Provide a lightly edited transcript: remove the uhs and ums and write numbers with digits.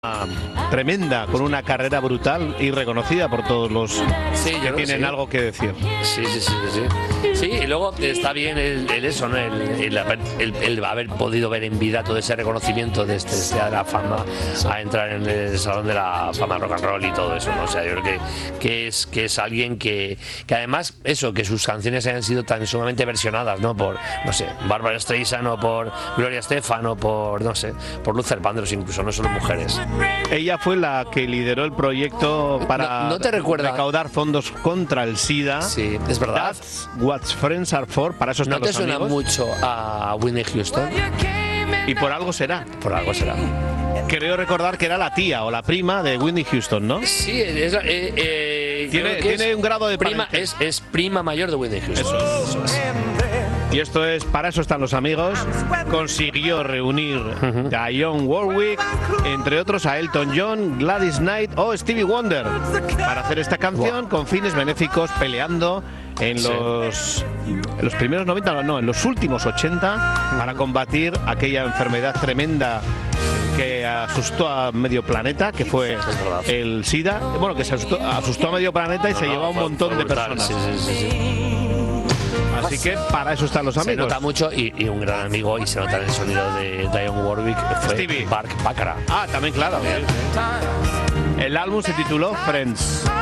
Tremenda, con una carrera brutal y reconocida por todos los que tienen algo que decir. Sí. Sí, y luego está bien el eso, ¿no? El haber podido ver en vida todo ese reconocimiento de la fama a entrar en el Salón de la Fama Rock and Roll y todo eso, ¿no? O sea, yo creo que es alguien que además, eso, que sus canciones hayan sido tan sumamente versionadas, ¿no? Por, no sé, Barbra Streisand o por Gloria Estefan o por, no sé, por Luther Vandross incluso, no solo mujeres. Ella fue la que lideró el proyecto para ¿No te recuerda? recaudar fondos contra el SIDA. Sí, es verdad. That's what friends are for. Para eso están ¿No te los suena amigos. mucho a Whitney Houston? Y por algo será. Por algo será. Creo recordar que era la tía o la prima de Whitney Houston, ¿no? Sí, tiene un grado de prima, parentesco. es prima mayor de Whitney Houston. Eso es. Y esto es, para eso están los amigos. Consiguió reunir a Dionne Warwick, entre otros a Elton John, Gladys Knight o Stevie Wonder, para hacer esta canción con fines benéficos, peleando en los primeros 90, no, en los últimos 80, para combatir aquella enfermedad tremenda que asustó a medio planeta, que fue el SIDA. Bueno, que se asustó a medio planeta y se llevó a un montón de personas. Sí. Así que para eso están los amigos. Se nota mucho y un gran amigo, y se nota en el sonido de Dionne Warwick, fue Stevie. Mark Baccarat. Ah, también, claro. El álbum se tituló Friends.